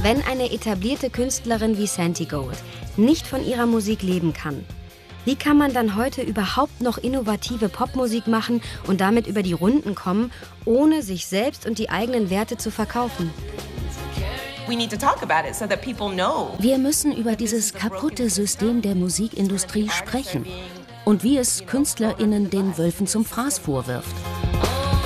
Wenn eine etablierte Künstlerin wie Santi Gold nicht von ihrer Musik leben kann, wie kann man dann heute überhaupt noch innovative Popmusik machen und damit über die Runden kommen, ohne sich selbst und die eigenen Werte zu verkaufen? Wir müssen über dieses kaputte System der Musikindustrie sprechen und wie es KünstlerInnen den Wölfen zum Fraß vorwirft.